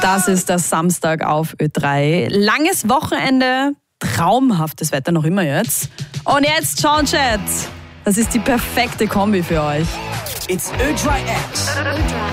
Das ist der Samstag auf Ö3. Langes Wochenende, traumhaftes Wetter noch immer jetzt. Und jetzt Soundchat. Das ist die perfekte Kombi für euch. It's Ö3X.